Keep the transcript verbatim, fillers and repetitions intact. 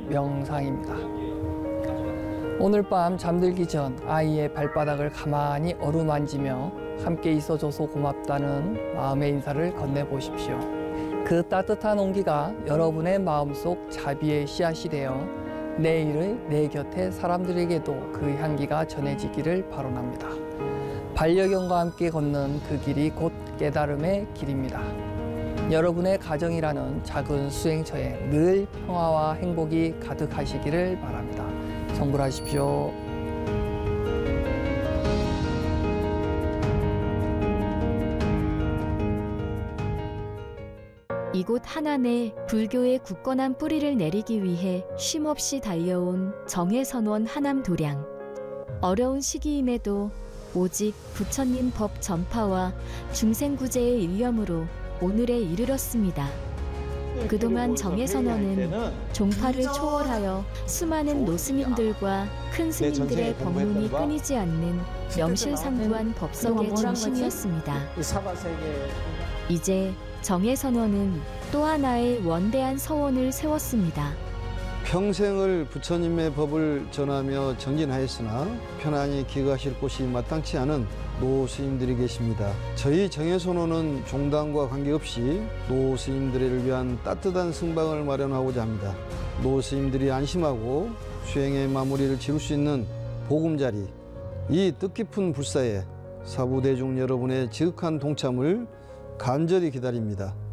하는 명상입니다. 오늘 밤 잠들기 전 아이의 발바닥을 가만히 어루만지며 함께 있어줘서 고맙다는 마음의 인사를 건네보십시오. 그 따뜻한 온기가 여러분의 마음속 자비의 씨앗이 되어 내일의 내 곁의 사람들에게도 그 향기가 전해지기를 바라옵니다. 반려견과 함께 걷는 그 길이 곧 깨달음의 길입니다. 여러분의 가정이라는 작은 수행처에 늘 평화와 행복이 가득하시기를 바랍니다. 성불하십시오. 이곳 하남에 불교의 굳건한 뿌리를 내리기 위해 쉼없이 달려온 정혜선원 하남도량. 어려운 시기임에도 오직 부처님 법 전파와 중생구제의 일념으로 오늘에 이르렀습니다. 그동안 정혜선원은 종파를 초월하여 수많은 노스님들과 큰 스님들의 법문이 끊이지 않는 명실상부한 법석의 중심이었습니다. 이제 정혜선원은 또 하나의 원대한 서원을 세웠습니다. 평생을 부처님의 법을 전하며 정진하였으나 편안히 기거하실 곳이 마땅치 않은 노 스님들이 계십니다. 저희 정혜선원은 종단과 관계없이 노 스님들을 위한 따뜻한 승방을 마련하고자 합니다. 노 스님들이 안심하고 수행의 마무리를 지을 수 있는 보금자리, 이 뜻깊은 불사에 사부대중 여러분의 지극한 동참을 간절히 기다립니다.